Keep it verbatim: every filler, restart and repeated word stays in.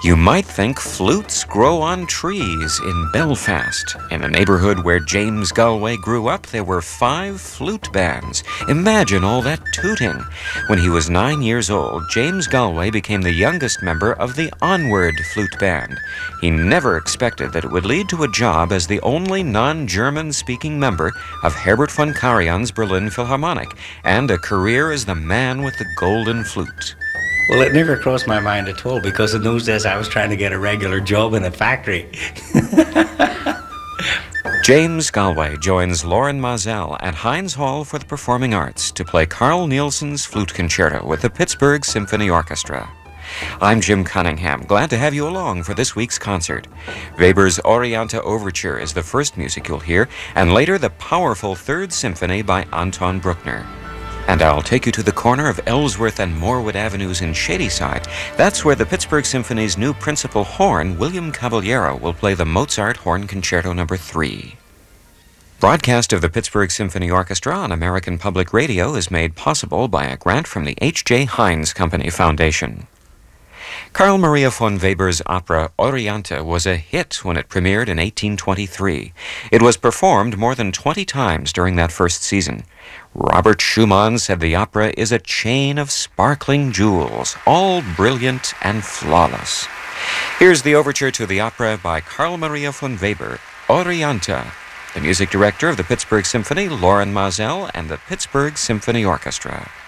You might think flutes grow on trees in Belfast. In a neighborhood where James Galway grew up, there were five flute bands. Imagine all that tooting. When he was nine years old, James Galway became the youngest member of the Onward Flute Band. He never expected that it would lead to a job as the only non-German speaking member of Herbert von Karajan's Berlin Philharmonic, and a career as the man with the golden flute. Well, it never crossed my mind at all, because in those days I was trying to get a regular job in a factory. James Galway joins Loren Maazel at Heinz Hall for the Performing Arts to play Carl Nielsen's Flute Concerto with the Pittsburgh Symphony Orchestra. I'm Jim Cunningham, glad to have you along for this week's concert. Weber's Orianta Overture is the first music you'll hear, and later the powerful Third Symphony by Anton Bruckner. And I'll take you to the corner of Ellsworth and Morewood Avenues in Shadyside. That's where the Pittsburgh Symphony's new principal horn, William Caballero, will play the Mozart Horn Concerto Number three. Broadcast of the Pittsburgh Symphony Orchestra on American Public Radio is made possible by a grant from the H J. Heinz Company Foundation. Carl Maria von Weber's opera Orianta was a hit when it premiered in eighteen twenty-three. It was performed more than twenty times during that first season. Robert Schumann said the opera is a chain of sparkling jewels, all brilliant and flawless. Here's the overture to the opera by Carl Maria von Weber, Orianta. The music director of the Pittsburgh Symphony, Loren Maazel, and the Pittsburgh Symphony Orchestra.